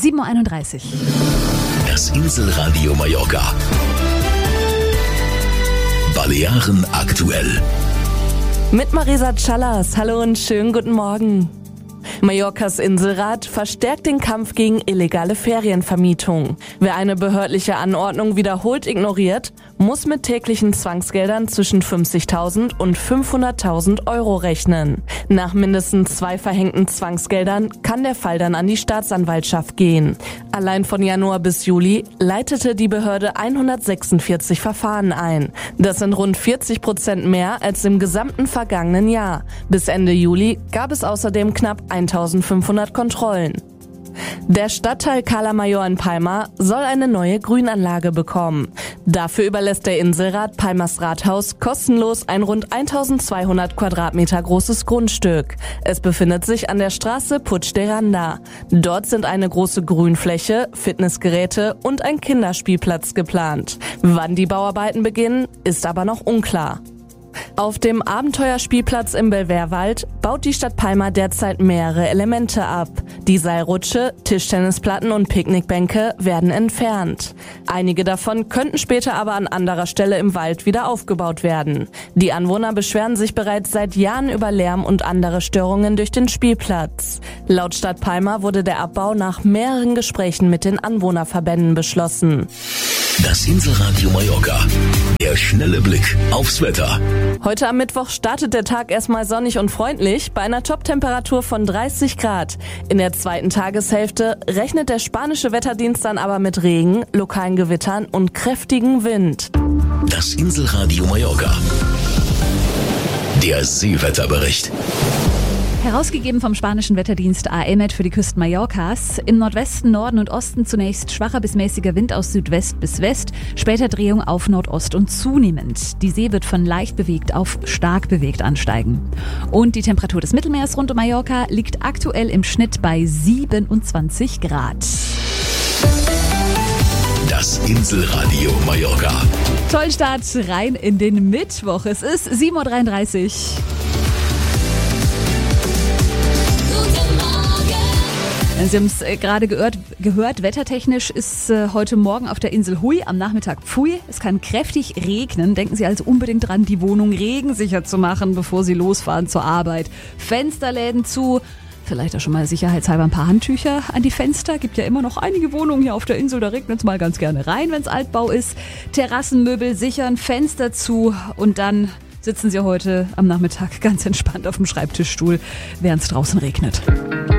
7.31 Uhr. Das Inselradio Mallorca. Balearen aktuell. Mit Marisa Callas. Hallo und schönen guten Morgen. Mallorcas Inselrat verstärkt den Kampf gegen illegale Ferienvermietung. Wer eine behördliche Anordnung wiederholt ignoriert, muss mit täglichen Zwangsgeldern zwischen 50.000 und 500.000 Euro rechnen. Nach mindestens 2 verhängten Zwangsgeldern kann der Fall dann an die Staatsanwaltschaft gehen. Allein von Januar bis Juli leitete die Behörde 146 Verfahren ein. Das sind rund 40% mehr als im gesamten vergangenen Jahr. Bis Ende Juli gab es außerdem knapp 1.500 Kontrollen. Der Stadtteil Cala Mayor in Palma soll eine neue Grünanlage bekommen. Dafür überlässt der Inselrat Palmas Rathaus kostenlos ein rund 1.200 Quadratmeter großes Grundstück. Es befindet sich an der Straße Puig de Randa. Dort sind eine große Grünfläche, Fitnessgeräte und ein Kinderspielplatz geplant. Wann die Bauarbeiten beginnen, ist aber noch unklar. Auf dem Abenteuerspielplatz im Belverwald baut die Stadt Palma derzeit mehrere Elemente ab. Die Seilrutsche, Tischtennisplatten und Picknickbänke werden entfernt. Einige davon könnten später aber an anderer Stelle im Wald wieder aufgebaut werden. Die Anwohner beschweren sich bereits seit Jahren über Lärm und andere Störungen durch den Spielplatz. Laut Stadt Palma wurde der Abbau nach mehreren Gesprächen mit den Anwohnerverbänden beschlossen. Das Inselradio Mallorca. Der schnelle Blick aufs Wetter. Heute am Mittwoch startet der Tag erstmal sonnig und freundlich bei einer Toptemperatur von 30 Grad. In der zweiten Tageshälfte rechnet der spanische Wetterdienst dann aber mit Regen, lokalen Gewittern und kräftigem Wind. Das Inselradio Mallorca. Der Seewetterbericht. Herausgegeben vom spanischen Wetterdienst AEMET für die Küsten Mallorcas. Im Nordwesten, Norden und Osten zunächst schwacher bis mäßiger Wind aus Südwest bis West, später Drehung auf Nordost und zunehmend. Die See wird von leicht bewegt auf stark bewegt ansteigen. Und die Temperatur des Mittelmeers rund um Mallorca liegt aktuell im Schnitt bei 27 Grad. Das Inselradio Mallorca. Tollen Start rein in den Mittwoch. Es ist 7.33 Uhr. Sie haben es gerade gehört, wettertechnisch ist heute Morgen auf der Insel Hui am Nachmittag Pfui. Es kann kräftig regnen. Denken Sie also unbedingt dran, die Wohnung regensicher zu machen, bevor Sie losfahren zur Arbeit. Fensterläden zu, vielleicht auch schon mal sicherheitshalber ein paar Handtücher an die Fenster. Gibt ja immer noch einige Wohnungen hier auf der Insel, da regnet es mal ganz gerne rein, wenn es Altbau ist. Terrassenmöbel sichern, Fenster zu und dann sitzen Sie heute am Nachmittag ganz entspannt auf dem Schreibtischstuhl, während es draußen regnet.